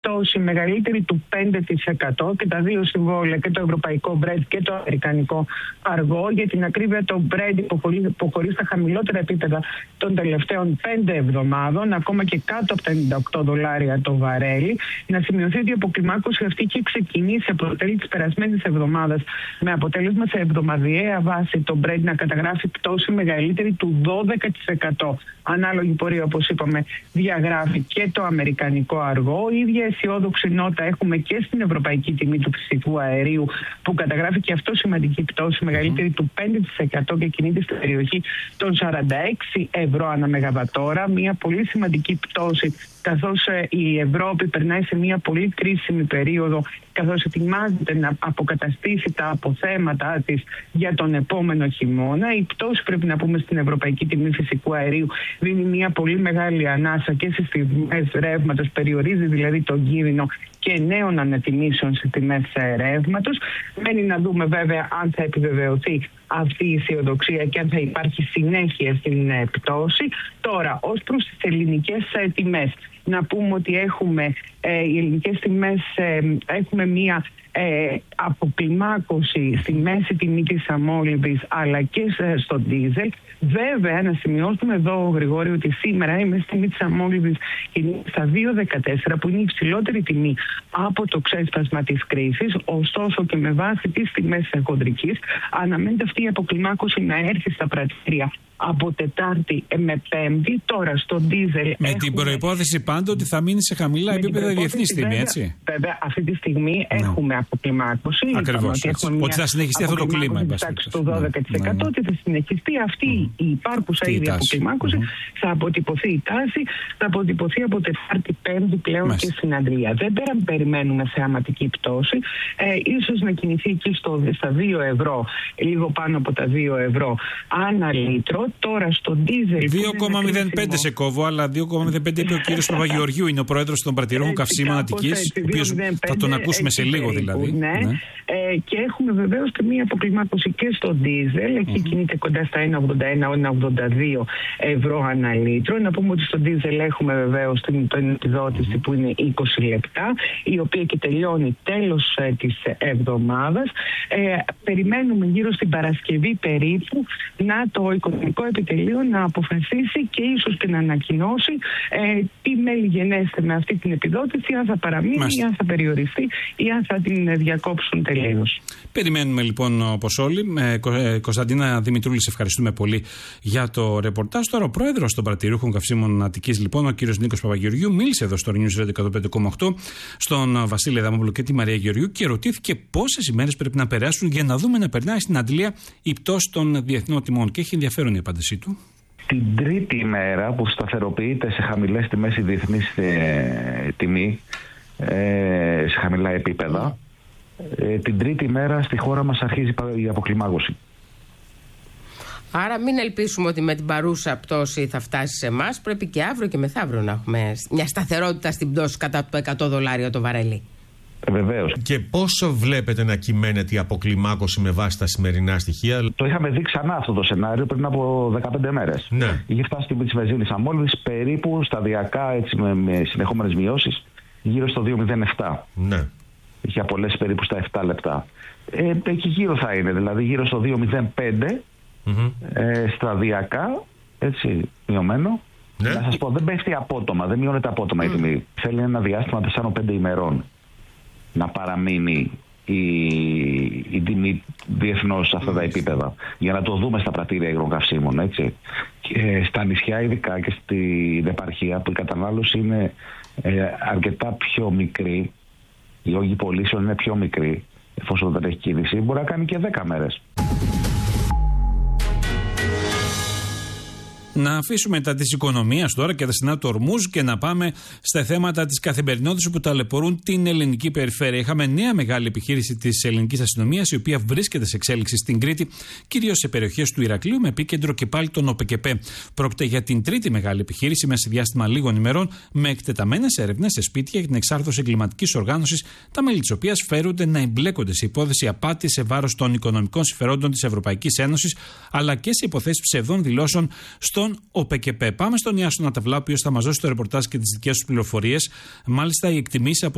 πτώση μεγαλύτερη του 5% και τα δύο συμβόλαια, και το ευρωπαϊκό Brent και το αμερικανικό αργό. Για την ακρίβεια, το Brent υποχωρεί στα χαμηλότερα επίπεδα των τελευταίων 5 εβδομάδων, ακόμα και κάτω από τα $98 το βαρέλι. Να σημειωθεί ότι η αποκλιμάκωση αυτή είχε ξεκινήσει από το τέλη της περασμένης εβδομάδας, με αποτέλεσμα σε εβδομαδιαία βάση το Brent να καταγράφει πτώση μεγαλύτερη του 12%. Ανάλογη πορεία, όπως είπαμε, διαγράφει και το αμερικανικό αργό. Η ίδια αισιόδοξη νότα έχουμε και στην ευρωπαϊκή τιμή του φυσικού αερίου, που καταγράφει και αυτό σημαντική πτώση μεγαλύτερη του 5% και κινείται στην περιοχή των 46 ευρώ ανά μεγαβατόρα. Μια πολύ σημαντική πτώση, καθώς η Ευρώπη περνάει σε μια πολύ κρίσιμη περίοδο, καθώς ετοιμάζεται να αποκαταστήσει τα αποθέματα της για τον επόμενο χειμώνα. Η πτώση, πρέπει να πούμε, στην ευρωπαϊκή τιμή φυσικού αερίου δίνει μια πολύ μεγάλη ανάσα και στις τιμές ρεύματος, περιορίζει δηλαδή τον κίνδυνο και νέων ανατιμήσεων στις τιμές ρεύματος. Μένει να δούμε βέβαια αν θα επιβεβαιωθεί αυτή η αισιοδοξία και αν θα υπάρχει συνέχεια στην πτώση. Τώρα, ως προς τις ελληνικές τιμές, να πούμε ότι έχουμε οι ελληνικές τιμές, έχουμε μία αποκλιμάκωση στη μέση τιμή της αμόλυβης αλλά και στο ντίζελ. Βέβαια, να σημειώσουμε εδώ, Γρηγόρη, ότι σήμερα η μέση τιμή της αμόλυβης είναι στα 2,14, που είναι η υψηλότερη τιμή από το ξέσπασμα της κρίσης. Ωστόσο, και με βάση τις τιμές χοντρικής, αναμένεται αυτή η αποκλιμάκωση να έρθει στα πρατήρια από Τετάρτη με Πέμπτη. Τώρα στο ντίζελ. Με την προϋπόθεση πάντα ότι θα μείνει σε χαμηλά επίπεδα διεθνή τιμή, έτσι. Βέβαια, αυτή τη στιγμή έχουμε αποκλιμάκωση. Ακριβώς. Ότι θα συνεχιστεί αυτό το κλίμα. Το 12%, ότι θα συνεχιστεί αυτή η υπάρχουσα ήδη αποκλιμάκωση. Θα αποτυπωθεί η τάση, θα αποτυπωθεί από Τετάρτη, Πέμπτη πλέον και στην Αντρία. Δεν περιμένουμε θεαματική πτώση. Ίσως να κινηθεί εκεί στα 2 ευρώ, λίγο πάνω από τα 2 ευρώ ανά λίτρο. Τώρα στο ντίζελ. 2,05 σε κόβω, αλλά 2,05 είπε ο κύριος Παπαγεωργιού, είναι ο πρόεδρος των πρατηρών καυσίμων Αττικής, ο οποίος θα τον ακούσουμε σε λίγο δηλαδή. Ναι. Και έχουμε βεβαίως και μία αποκλιμάκωση και στο ντίζελ. Εκεί κινείται κοντά στα 1,81-1,82 ευρώ ανά λίτρο. Να πούμε ότι στο ντίζελ έχουμε βεβαίως την επιδότηση που είναι 20 λεπτά, η οποία και τελειώνει τέλος της εβδομάδας. Περιμένουμε γύρω στην Παρασκευή περίπου το Οικονομικό Επιτελείο να αποφασίσει και ίσως και να ανακοινώσει τι μέλη γενέστε με αυτή την επιδότηση, αν θα παραμείνει ή αν θα περιοριστεί ή αν θα την διακόψουν τελείως. Περιμένουμε λοιπόν, όπως όλοι. Κωνσταντίνα Δημητρούλη, σε ευχαριστούμε πολύ για το ρεπορτάζ. Τώρα ο πρόεδρος των πρατηριούχων καυσίμων Αττικής, λοιπόν, ο κύριος Νίκος Παπαγεωργιού, μίλησε εδώ στο News Radio 105,8 στον Βασίλη Αδαμόπουλο και τη Μαρία Γεωργιού και ρωτήθηκε πόσες ημέρες πρέπει να περάσουν για να δούμε να περνάει στην Αντλία η πτώση των διεθνών τιμών. Και έχει ενδιαφέρον η απάντησή του. Την τρίτη ημέρα που σταθεροποιείται σε χαμηλές τιμές η διεθνής τιμή, σε χαμηλά επίπεδα, την τρίτη ημέρα στη χώρα μας αρχίζει η αποκλιμάκωση. Άρα μην ελπίσουμε ότι με την παρούσα πτώση θα φτάσει σε εμάς. Πρέπει και αύριο και μεθαύριο να έχουμε μια σταθερότητα στην πτώση κατά το $100 το βαρέλι. Βεβαίως. Και πόσο βλέπετε να κυμαίνεται η αποκλιμάκωση με βάση τα σημερινά στοιχεία? Το είχαμε δει ξανά αυτό το σενάριο πριν από 15 μέρες. Ναι. Είχε φτάσει την της βενζίνης αμόλυβης περίπου σταδιακά, έτσι, με συνεχόμενες μειώσεις, γύρω στο 2,07. Ναι. Είχε απολέσει περίπου στα 7 λεπτά. Εκεί γύρω θα είναι, δηλαδή γύρω στο 2,05, σταδιακά, έτσι, μειωμένο. Ναι. Να σας πω, δεν πέφτει απότομα, δεν μειώνεται απότομα η τιμή. Θέλει ένα διάστημα 4-5 ημερών να παραμείνει η τιμή διεθνώς σε αυτά τα επίπεδα, για να το δούμε στα πρατήρια υγροκαυσίμων, έτσι. Και στα νησιά ειδικά και στην επαρχία, που η κατανάλωση είναι αρκετά πιο μικρή, οι όγκοι πωλήσεων είναι πιο μικροί, εφόσον δεν έχει κίνηση, μπορεί να κάνει και 10 μέρες. Να αφήσουμε τα της οικονομίας τώρα και τα στενά του Ορμούζ και να πάμε στα θέματα της καθημερινότητας που ταλαιπωρούν την ελληνική περιφέρεια. Είχαμε νέα μεγάλη επιχείρηση της ελληνικής αστυνομίας, η οποία βρίσκεται σε εξέλιξη στην Κρήτη, κυρίως σε περιοχές του Ηρακλείου, με επίκεντρο και πάλι τον ΟΠΕΚΕΠΕ. Πρόκειται για την τρίτη μεγάλη επιχείρηση μέσα σε διάστημα λίγων ημερών, με εκτεταμένες έρευνες σε σπίτια για την εξάρθρωση εγκληματικής οργάνωσης, τα μέλη της οποίας φέρονται να εμπλέκονται σε υπόθεση απάτη σε βάρος των οικονομικών συμφερόντων της Ευρωπαϊκής Ένωσης, αλλά και σε υποθέσεις ψευδών δηλώσεων στον ΟΠΕΚΕΠΕ. Πάμε στον Ιάσονα Ταβλά, ο οποίος θα μας δώσει το ρεπορτάζ και τις δικές του πληροφορίες. Μάλιστα, οι εκτιμήσεις από